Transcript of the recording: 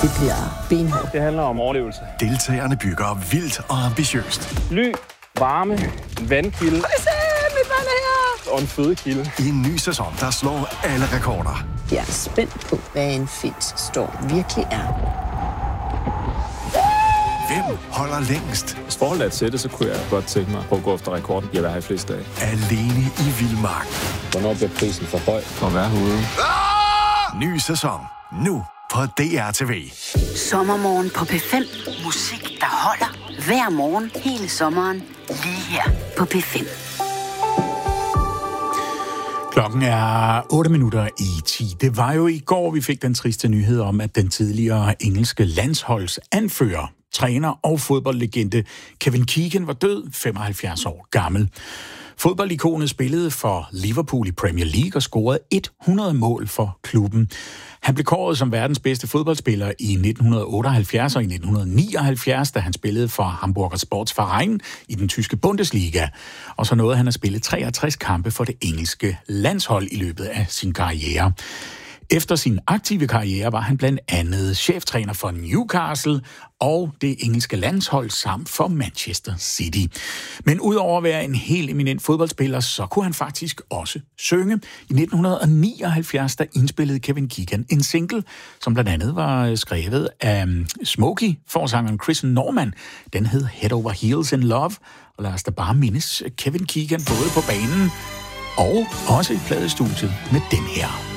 Det bliver benhårdt. Det handler om overlevelse. Deltagerne bygger vildt og ambitiøst. Ly, varme, vandkilde. Mit vand er her! Og en fødekilde. I en ny sæson, der slår alle rekorder. Jeg er spændt på, hvad en fisk står virkelig er. Hvem holder længst? Hvis forholdet er at sætte, så kunne jeg godt tænke mig at gå efter rekorden. Jeg vil have flest dage. Alene i vildmark. Hvornår bliver prisen for høj for at være herude? Ny sæson. Nu på DR TV. Sommermorgen på P5. Musik, der holder. Hver morgen, hele sommeren. Lige her på P5. Klokken er 8:08. Det var jo i går, vi fik den triste nyhed om, at den tidligere engelske landsholdsanfører, træner og fodboldlegende Kevin Keegan var død, 75 år gammel. Fodboldikonet spillede for Liverpool i Premier League og scorede 100 mål for klubben. Han blev kåret som verdens bedste fodboldspiller i 1978 og i 1979, da han spillede for Hamburger Sportverein i den tyske Bundesliga. Og så nåede han at spille 63 kampe for det engelske landshold i løbet af sin karriere. Efter sin aktive karriere var han blandt andet cheftræner for Newcastle og det engelske landshold samt for Manchester City. Men udover at være en helt eminent fodboldspiller, så kunne han faktisk også synge. I 1979 der indspillede Kevin Keegan en single, som blandt andet var skrevet af Smokey, forsangeren Chris Norman. Den hed Head Over Heels in Love, og lad os da bare mindes Kevin Keegan både på banen og også i pladestudiet med den her.